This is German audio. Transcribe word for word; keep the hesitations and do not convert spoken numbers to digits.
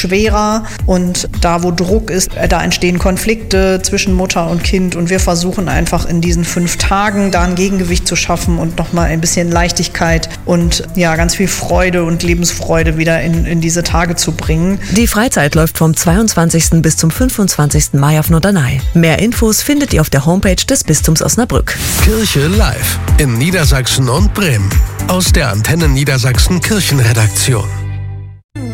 schwerer und da, wo Druck ist, da entstehen Konflikte zwischen Mutter und Kind und wir versuchen einfach in diesen fünf Tagen da ein Gegengewicht zu schaffen und nochmal ein bisschen Leichtigkeit und ja, ganz viel Freude und Lebensfreude wieder in, in diese Tage zu bringen. Die Freizeit läuft vom zweiundzwanzigsten bis zum fünfundzwanzigsten Mai auf Norderney. Mehr Infos findet ihr auf der Homepage des Bistums Osnabrück. Kirche live in Niedersachsen und Bremen aus der Antenne Niedersachsen Kirchenredaktion.